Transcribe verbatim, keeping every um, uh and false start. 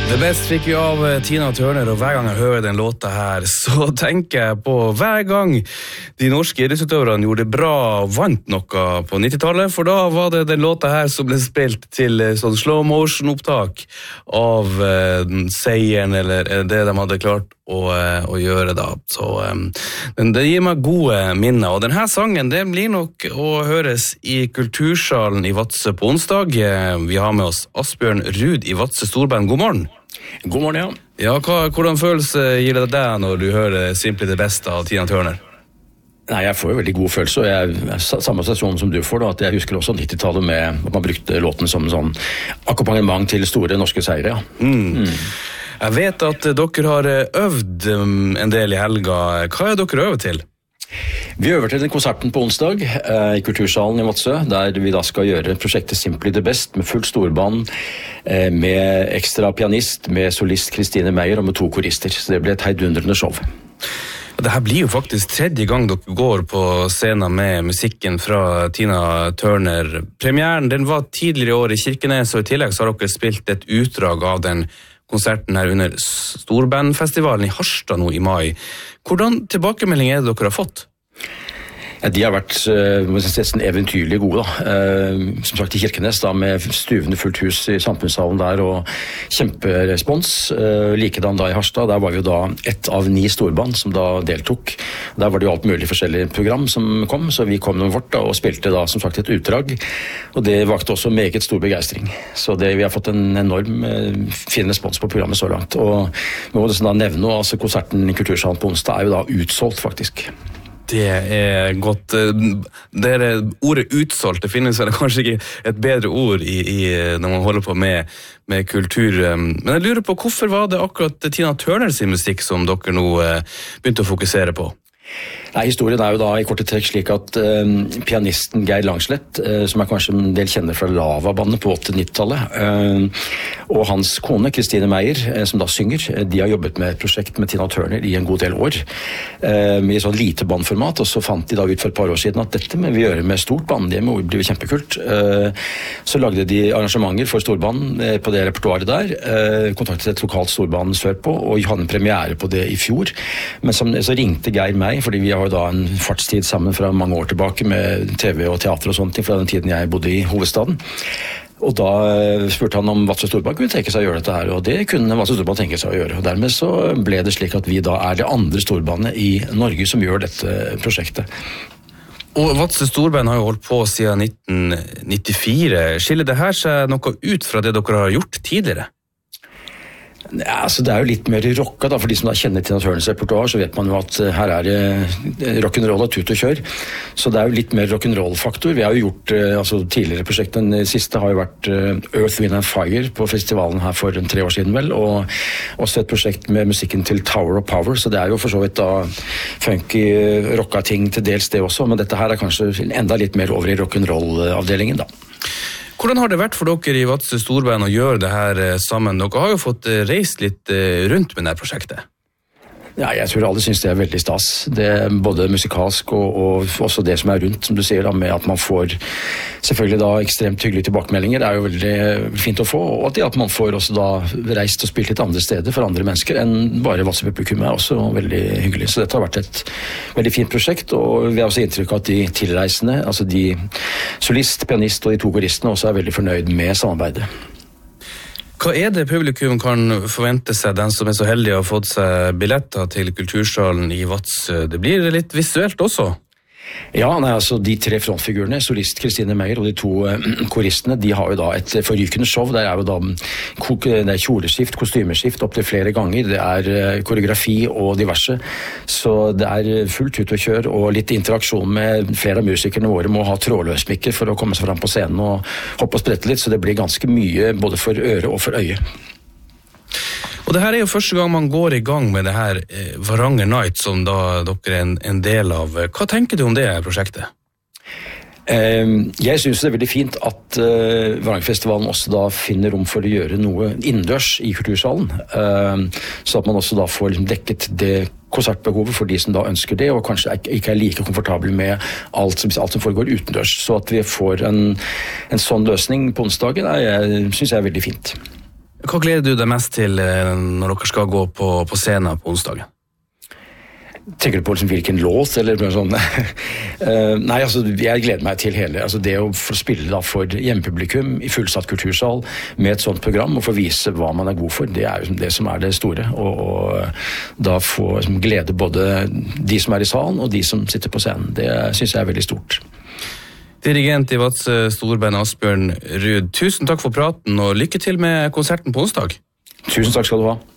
The Best fikk vi av Tina Turner, og hver gang jeg hører den låta her, så tenker jeg på hver gang de norske idrettsutøverne gjorde det bra og vant noe på nittitallet, for da var det den låta her som ble spilt til sånn slow motion opptak av uh, seieren, eller det de hadde klart å, uh, å gjøre da. Så um, den, det gir meg gode minner, og denne sangen, det blir nok å høres i Kultursalen i Vadsø på onsdag. Vi har med oss Asbjørn Ruud i Vadsø Storband. God morgen. God morgen, ja. Ja, hva, hvordan følelse gir det deg når du hører Simply the Best av Tina Turner? Nei, jeg får jo veldig god følelse, og jeg er samme stasjon som du får da, at jeg husker også nittitallet med at man brukte låten som sånn akkompagnement til store norske seire, ja. Mm. Mm. Jeg vet at dere har øvd en del i helga. Hva er dere øvet til? Vi øver til den konserten på onsdag eh, i Kultursalen i Vadsø, der vi da skal gjøre prosjektet Simply the Best med fullt storband, eh, med ekstra pianist, med solist Kristine Meyer og med to korister. Så det blir et heidundrende show. Dette blir jo faktisk tredje gang dere går på scenen med musikken fra Tina Turner. Premieren den var tidligere i år i Kirkenes, og i tillegg så har dere spilt et utdrag av den konserten her under Storbandfestivalen i Harstad nå i mai. Hvordan tilbakemelding er det dere har fått? Ja, de har vært nesten eventyrlig gode da. Som sagt i Kirkenes da, med stuvende fullt hus i samfunnshallen der, og kjemperespons. Likedan da i Harstad, der var vi jo da ett av ni storband som da deltok. Der var det jo alt mulig forskjellige program som kom, så vi kom med vårt da, og spilte da som sagt et utdrag. Og det vakte også meget stor begeistring. Så det, vi har fått en enorm fin respons på programmet så langt. Og vi må da nevne, altså konserten i Kultursalen på onsdag er jo da utsolgt faktisk. Det er godt. Det er ordet utsolgt. Det finnes vel kanskje ikke et bedre ord i, i, når man holder på med, med kultur. Men jeg lurer på, hvorfor var det akkurat Tina Turners musikk som dere nå begynte å fokusere på? Nei, historien er jo da i korte trekk slik at uh, pianisten Geir Langslett, uh, som er kanskje en del kjenner fra Lava-bandet på åtti-nittitallet, uh, og hans kone Kristine Meyer, uh, som da synger, uh, de har jobbet med et prosjekt med Tina Turner i en god del år, uh, i sånn lite bandformat, og så fant de da ut for et par år siden at dette må vi gjøre med stort band, det må bli kjempekult. Uh, så lagde de arrangementer for storband uh, på det repertoaret der, uh, kontaktet et lokalt storband sørpå, og hadde en premiere på det i fjor, men som, så ringte Geir meg, fordi vi har jo da en fartstid sammen fra mange år tilbake med T V og teater og sånt, fra den tiden jeg bodde i hovedstaden. Og da spurte han om Vadsø Storband kunne tenke seg å gjøre dette her, og det kunne Vadsø Storband tenke seg å gjøre. Og dermed så ble det slik at vi da er det andre storbandet i Norge som gjør dette prosjektet. Og Vadsø Storband har jo holdt på siden nitten nittifire. Skiller det her seg noe ut fra det dere har gjort tidligere? Ja, altså det er jo litt mer rocka da, for de som da kjenner Tina Turners repertoar, så vet man jo at her er det rock'n'roll og tut og kjør. Så det er jo litt mer rock'n'roll-faktor. Vi har jo gjort, altså tidligere prosjektet, den siste har jo vært Earth, Wind and Fire på festivalen her for tre år siden vel, og også et prosjekt med musikken til Tower of Power, så det er jo for så vidt da funky rocka ting til dels det også, men dette her er kanskje enda litt mer over i rock'n'roll-avdelingen da. Hvordan har det vært for dere i Vadsø Storband å gjøre det her sammen? Dere har jo fått reist litt rundt med dette prosjektet. Ja, jeg tror alle synes det er veldig stas. Det er både musikalsk og, og også det som er rundt, som du sier, da, med at man får selvfølgelig da ekstremt hyggelige tilbakemeldinger. Det er jo veldig fint å få, og at, at man får også da reist og spilt litt andre steder for andre mennesker enn bare Vadsø-publikum er også veldig hyggelig. Så dette har vært et veldig fint prosjekt, og vi har også inntrykk av at de tilreisende, altså de solist, pianist og de to koristene også er veldig fornøyd med samarbeidet. Hva er det publikum kan forvente seg, den som er så heldig å ha fått seg billetter til Kultursalen i Vadsø? Det blir litt visuelt også? Ja, nei, altså de tre frontfigurene, solist Kristine Meyer og de to uh, koristene, de har jo da et forrykende show. Der er jo da det er kjoleskift, kostymeskift opp til flere ganger. Det er uh, koreografi og diverse. Så det er fullt ut å kjøre og litt interaksjon med flere av musikerne våre må ha trådløsmikker for å komme seg fram på scenen og hoppe og sprette litt. Så det blir ganske mye både for øre og for øye. Og det her er jo første gang man går i gang med det her eh, Varanger Night, som da dere er en, en del av. Hva tenker du om det prosjektet? Uh, jeg synes det er veldig fint at uh, Varangerfestivalen også da finner rom for å gjøre noe innendørs i Kultursalen, uh, så at man også da får dekket det konsertbehovet for de som da ønsker det, og kanskje ikke er like komfortabel med alt som, alt som foregår utendørs. Så at vi får en, en sånn løsning på onsdagen, jeg synes jeg er veldig fint. Hva gleder du deg mest til når dere skal gå på, på scenen på onsdagen? Tenker du på liksom hvilken låt, eller noe sånt? uh, nei, altså, jeg gleder meg til hele, altså det å få spille da for hjemmepublikum i fullsatt kultursal med et sånt program, og få vise hva man er god for, det er jo det som er det store, og, og da få liksom, glede både de som er i salen, og de som sitter på scenen. Det synes jeg er veldig stort. Dirigent i Vadsø storband Asbjørn Ruud, tusen takk for praten, og lykke til med konserten på onsdag. Tusen takk skal du ha.